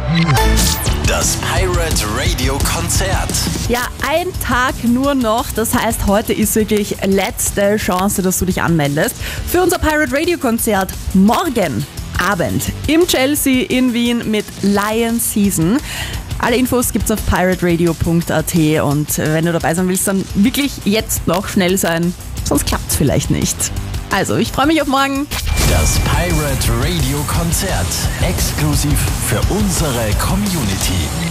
Das Pirate Radio Konzert. Ja, ein Tag nur noch. Das heißt, heute ist wirklich letzte Chance, dass du dich anmeldest für unser Pirate Radio Konzert morgen Abend im Chelsea in Wien mit Lion Season. Alle Infos gibt's auf pirateradio.at und wenn du dabei sein willst, dann wirklich jetzt noch schnell sein, sonst klappt's vielleicht nicht. Also, ich freue mich auf morgen. Das Pirate Radio Konzert. Exklusiv für unsere Community.